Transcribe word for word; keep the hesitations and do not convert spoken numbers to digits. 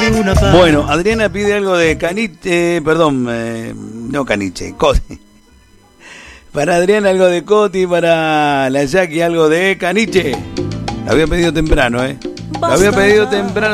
Bueno, Adriana pide algo de caniche, perdón, eh, no caniche, Coti. Para Adriana algo de Coti, para la Jackie algo de caniche. La había pedido temprano, ¿eh? La había pedido temprano.